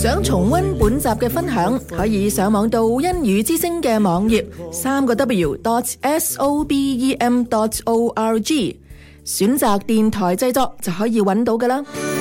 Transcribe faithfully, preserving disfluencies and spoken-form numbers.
想重溫本集嘅分享，可以上網到欣語之聲嘅網頁三個 W dot S O B E M dot O R G， 選擇電台製作就可以揾到㗎啦。